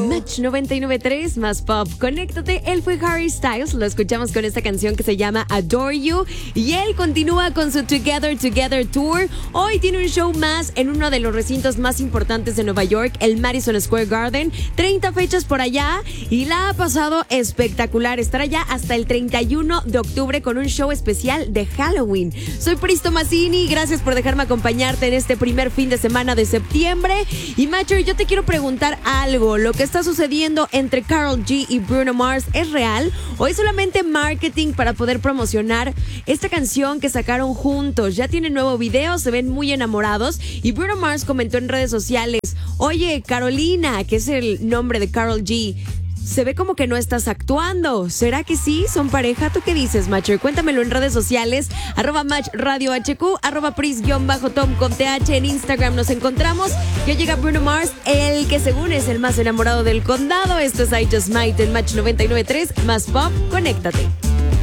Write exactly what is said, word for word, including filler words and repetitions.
Match noventa y nueve punto tres más pop. Conéctate. Él fue Harry Styles. Lo escuchamos con esta canción que se llama Adore You. Y él continúa con su Together Together Tour. Hoy tiene un show más en uno de los recintos más importantes de Nueva York, el Madison Square Garden. treinta fechas por allá y la ha pasado espectacular. Estará allá hasta el treinta y uno de octubre con un show especial de Halloween. Soy Pris Tomasini. Gracias por dejarme acompañarte en este primer fin de semana de septiembre. Y Macho, yo te quiero preguntar algo. ¿Lo que está sucediendo entre Karol G y Bruno Mars es real o es solamente marketing para poder promocionar esta canción que sacaron juntos? Ya tienen nuevo video, se ven muy enamorados y Bruno Mars comentó en redes sociales: oye, Carolina, que es el nombre de Karol G, se ve como que no estás actuando. ¿Será que sí? ¿Son pareja? ¿Tú qué dices, Macho? Cuéntamelo en redes sociales, arroba Match Radio H Q, arroba Pris-Tom con T H. En Instagram nos encontramos. Ya llega Bruno Mars, el que según es el más enamorado del condado. Esto es I Just Might en Match noventa y nueve punto tres más pop. Conéctate.